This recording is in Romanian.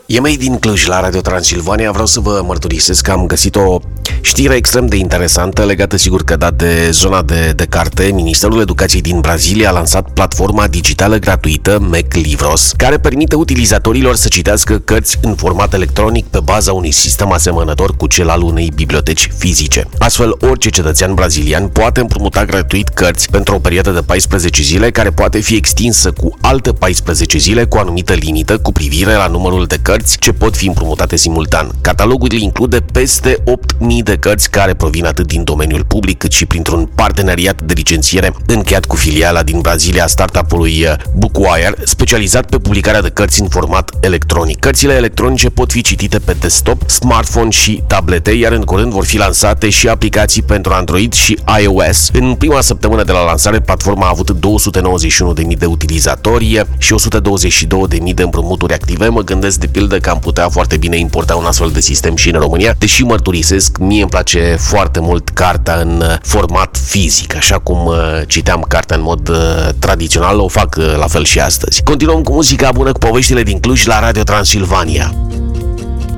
E mei din Cluj la Radio Transilvania. Vreau să vă mărturisesc că am găsit o știre extrem de interesantă legată, sigur că de zona de carte. Ministerul Educației din Brazilia a lansat platforma digitală gratuită Mac Livros, care permite utilizatorilor să citească cărți în format electronic pe baza unui sistem asemănător cu cel al unei biblioteci fizice. Astfel, orice cetățean brazilian poate împrumuta gratuit cărți pentru o perioadă de 14 zile, care poate fi extinsă cu alte 14 zile cu o anumită limită cu privire la numărul de cărți ce pot fi împrumutate simultan. Catalogul include peste 8.000 de cărți care provin atât din domeniul public cât și printr-un parteneriat de licențiere încheiat cu filiala din Brazilia a startup-ului Bookwire, specializat pe publicarea de cărți în format electronic. Cărțile electronice pot fi citite pe desktop, smartphone și tablete, iar în curând vor fi lansate și aplicații pentru Android și iOS. În prima săptămână de la lansare, platforma a avut 291.000 de utilizatori și 122.000 de împrumuturi active. Mă gândesc de pildă că am putea foarte bine importa un astfel de sistem și în România, deși mărturisesc, mie îmi place foarte mult cartea în format fizic, așa cum citeam cartea în mod tradițional, o fac la fel și astăzi. Continuăm cu muzica bună, cu poveștile din Cluj la Radio Transilvania.